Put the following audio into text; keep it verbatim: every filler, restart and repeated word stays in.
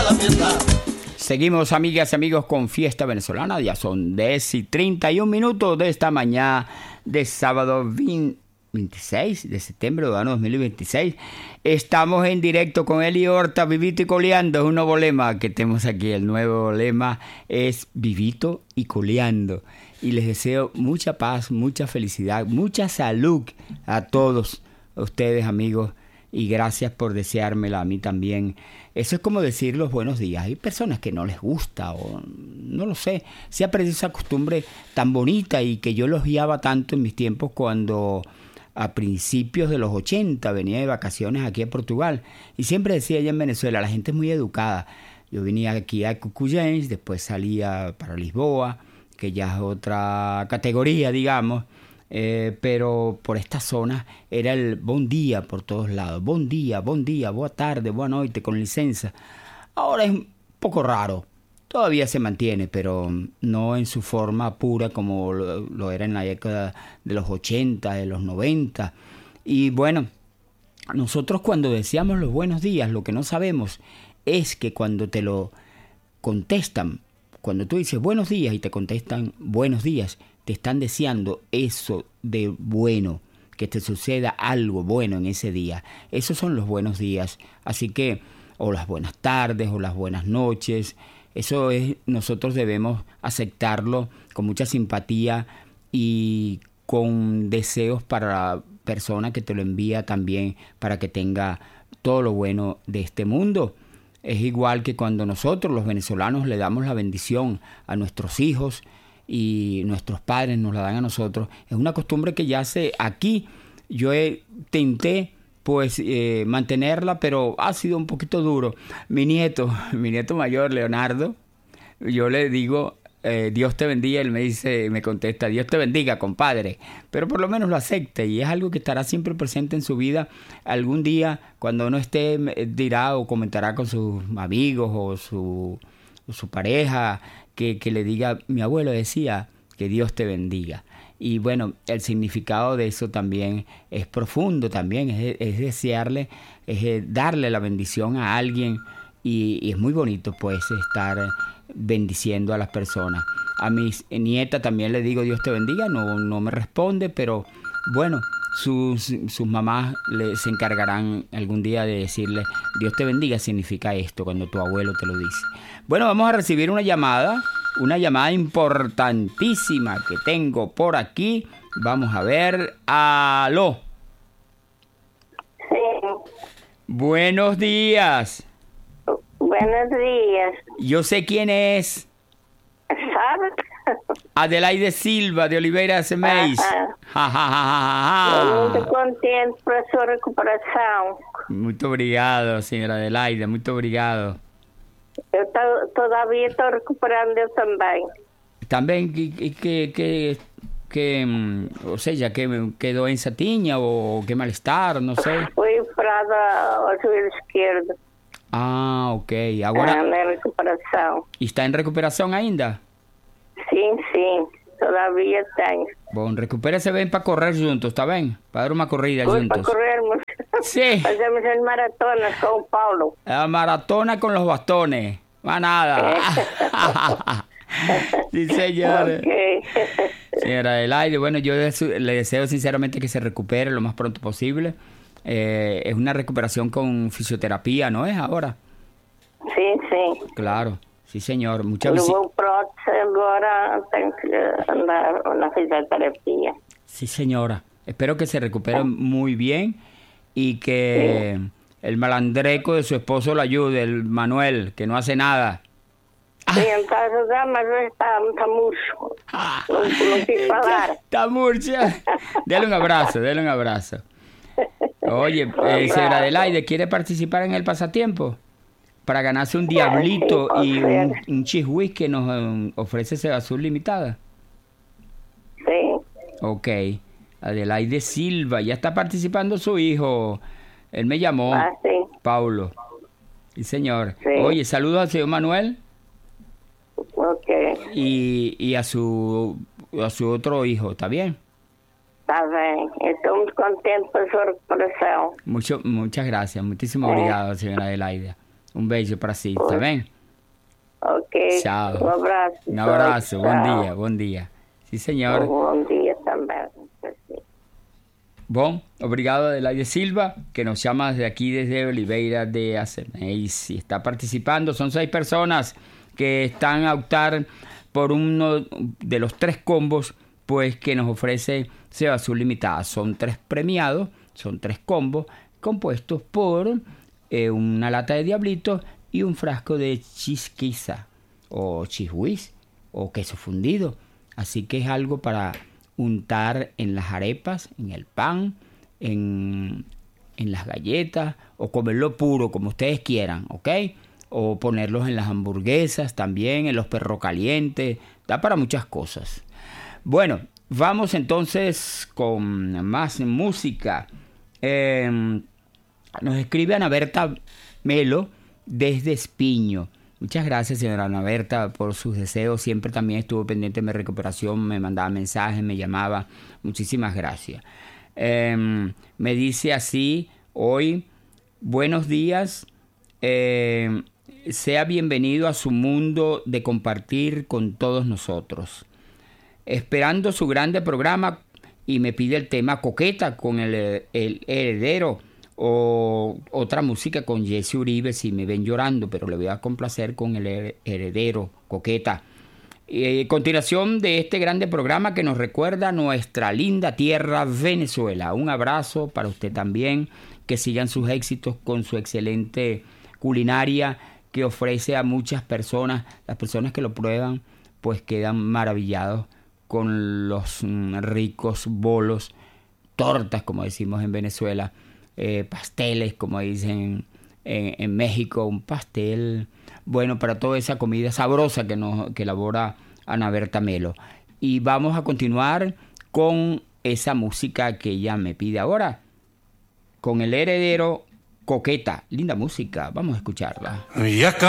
Seguimos, amigas y amigos, con Fiesta Venezolana. Ya son diez y treinta y un minutos de esta mañana de sábado veintiséis de septiembre del año dos mil veintiséis. Estamos en directo con Eli Horta, Vivito y Coleando. Es un nuevo lema que tenemos aquí. El nuevo lema es Vivito y Coleando. Y les deseo mucha paz, mucha felicidad, mucha salud a todos ustedes, amigos. Y gracias por deseármela a mí también. Eso es como decir los buenos días. Hay personas que no les gusta o no lo sé. Se ha perdido esa costumbre tan bonita y que yo los guiaba tanto en mis tiempos cuando a principios de los ochenta venía de vacaciones aquí a Portugal. Y siempre decía allá en Venezuela, la gente es muy educada. Yo venía aquí a Cucuyens, después salía para Lisboa, que ya es otra categoría, digamos. Eh, pero por esta zona era el bon día por todos lados. Bon día, bon día, boa tarde, boa noite, con licencia. Ahora es un poco raro. Todavía se mantiene, pero no en su forma pura como lo, lo era en la década de los ochenta, de los noventa. Y bueno, nosotros cuando decíamos los buenos días, lo que no sabemos es que cuando te lo contestan, cuando tú dices buenos días y te contestan buenos días, te están deseando eso de bueno, que te suceda algo bueno en ese día. Esos son los buenos días. Así que, o las buenas tardes, o las buenas noches. Eso es, nosotros debemos aceptarlo con mucha simpatía y con deseos para la persona que te lo envía también, para que tenga todo lo bueno de este mundo. Es igual que cuando nosotros, los venezolanos, le damos la bendición a nuestros hijos, y nuestros padres nos la dan a nosotros. Es una costumbre que ya hace aquí. Yo he, intenté pues eh, mantenerla, pero ha sido un poquito duro. Mi nieto, mi nieto mayor, Leonardo, yo le digo, eh, Dios te bendiga, él me dice, me contesta, Dios te bendiga, compadre. Pero por lo menos lo acepta y es algo que estará siempre presente en su vida. Algún día, cuando no esté, dirá o comentará con sus amigos o su, o su pareja, Que, que le diga, mi abuelo decía que Dios te bendiga. Y bueno, el significado de eso también es profundo, también es, es desearle, es darle la bendición a alguien y, y es muy bonito pues estar bendiciendo a las personas. A mi nieta también le digo Dios te bendiga, no, no me responde, pero bueno, sus, sus mamás le, se encargarán algún día de decirle Dios te bendiga significa esto cuando tu abuelo te lo dice. Bueno, vamos a recibir una llamada, una llamada importantísima que tengo por aquí. Vamos a ver. ¡Aló! Sí. Buenos días. Buenos días. Yo sé quién es. ¿Sabes? Adelaide Silva, de Oliveira Semeis. Ja, ja, ja. Muito contente por a sua recuperação. Muito obrigado, señora Adelaide, muito obrigado. Eu tô, todavia estou recuperando eu também. Também, que, que, que, que, ou seja, que, que doença tinha ou que mal-estar, não sei. Fui operada ao joelho esquerdo. Ah, ok. Agora... Ah, na recuperação. Está em recuperação ainda? Sim, sim. Todavia tenho. Bom, recupere-se bem para correr juntos, tá bem? Para dar uma corrida Pois, juntos. para corrermos. Sí. Fazemos as maratonas com o Paulo. La maratona con los bastones. Más nada. Sí, señora. Okay. Señora Adelaide, bueno, yo le deseo sinceramente que se recupere lo más pronto posible. Eh, es una recuperación con fisioterapia, ¿no es ahora? Sim, sim. Claro, sí, señor. Muchas gracias. veces. Levou prótese, agora tenho que andar na fisioterapia. Sí, señora. Espero que se recupere muy bien y que sí. El malandreco de su esposo lo ayude, el Manuel, que no hace nada. Sí, en casa já, mas está, está murcho. Ah, no, no quis falar. Está murcho. Dele un abrazo, dele un abrazo. Oye, eh, señora Adelaide, ¿quiere participar en el pasatiempo? Para ganarse un diablito sí, y un, un cheese que nos um, ofrece Seba Azul Limitada. Sí. Ok. Adelaide Silva, ya está participando su hijo. Él me llamó. Ah, sí. Paulo. Sí, señor. Sí. Oye, saludos al señor Manuel. Ok. Y, y a su a su otro hijo, ¿está bien? Está bien. Estoy muy contento por su recuperación. Mucho, muchas gracias. Muchísimo sí. obrigado, señora Adelaide. Un beso para sí, ¿está bien? Ok. Chao. Un abrazo. Un abrazo, Chao. buen día, buen día. Sí, senhor. Bom dia também. Bom, obrigado Adelaide Silva, que nos llama desde aquí, desde Oliveira de Acemeis, y está participando. Son seis personas que están a optar por uno de los tres combos pues que nos ofrece Seba Azul Limitada. Son tres premiados, son tres combos compuestos por eh, una lata de diablitos y un frasco de chisquiza o chisguis o queso fundido. Así que es algo para untar en las arepas, en el pan, en, en las galletas, o comerlo puro, como ustedes quieran, ¿ok? O ponerlos en las hamburguesas también, en los perros calientes, da para muchas cosas. Bueno, vamos entonces con más música. Eh, nos escribe Ana Berta Melo desde Espiño. Muchas gracias, señora Ana Berta, por sus deseos. Siempre también estuvo pendiente de mi recuperación, me mandaba mensajes, me llamaba. Muchísimas gracias. Eh, me dice así hoy: buenos días, eh, sea bienvenido a su mundo de compartir con todos nosotros. Esperando su grande programa, y me pide el tema Coqueta con el, el heredero, o otra música con Jesse Uribe, Si me ven llorando, pero le voy a complacer con el heredero, Coqueta. Eh, continuación de este grande programa que nos recuerda nuestra linda tierra Venezuela. Un abrazo para usted también, que sigan sus éxitos con su excelente culinaria que ofrece a muchas personas. Las personas que lo prueban pues quedan maravillados con los mm, ricos bolos, tortas como decimos en Venezuela, Eh, pasteles, como dicen en, en México, un pastel, bueno, para toda esa comida sabrosa que, nos, que elabora Ana Berta Melo. Y vamos a continuar con esa música que ella me pide ahora, con el heredero, Coqueta. Linda música, vamos a escucharla. Y acá